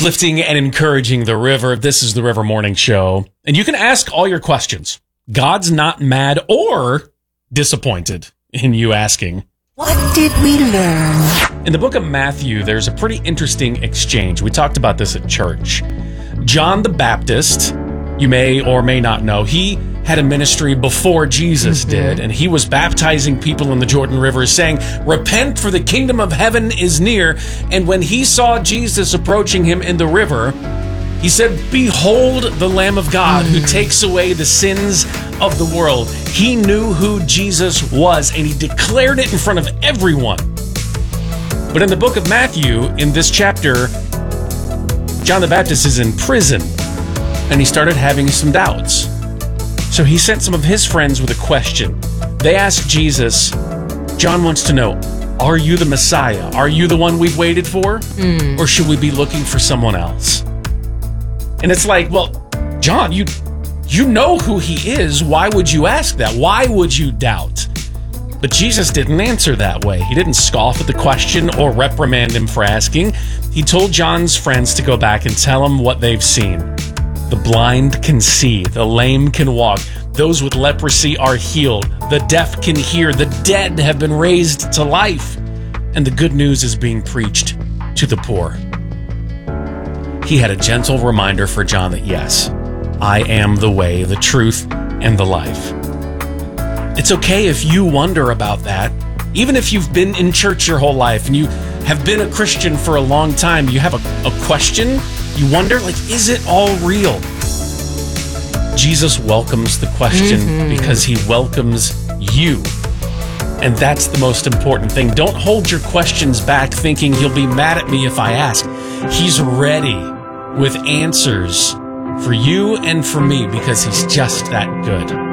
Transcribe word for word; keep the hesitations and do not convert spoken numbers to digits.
uplifting and encouraging the river. This is the River Morning Show. And you can ask all your questions. God's not mad or disappointed in you asking. What did we learn? In the book of Matthew, there's a pretty interesting exchange. We talked about this at church. John the Baptist, you may or may not know, he had a ministry before Jesus mm-hmm. did, and he was baptizing people in the Jordan River, saying, "Repent, for the kingdom of heaven is near." And when he saw Jesus approaching him in the river, he said, "Behold the Lamb of God who takes away the sins of the world." He knew who Jesus was, and he declared it in front of everyone. But in the book of Matthew, in this chapter, John the Baptist is in prison, and he started having some doubts. So he sent some of his friends with a question. They asked Jesus, John wants to know, are you the Messiah? Are you the one we've waited for? Mm. Or should we be looking for someone else? And it's like, well, John, you you know who he is. Why would you ask that? Why would you doubt? But Jesus didn't answer that way. He didn't scoff at the question or reprimand him for asking. He told John's friends to go back and tell him what they've seen. The blind can see, the lame can walk, those with leprosy are healed, the deaf can hear, the dead have been raised to life, and the good news is being preached to the poor. He had a gentle reminder for John that yes, I am the way, the truth, and the life. It's okay if you wonder about that. Even if you've been in church your whole life and you have been a Christian for a long time, you have a, a question, you wonder, like, is it all real? Jesus welcomes the question mm-hmm. because he welcomes you. And that's the most important thing. Don't hold your questions back thinking he'll be mad at me if I ask. He's ready with answers for you and for me because he's just that good.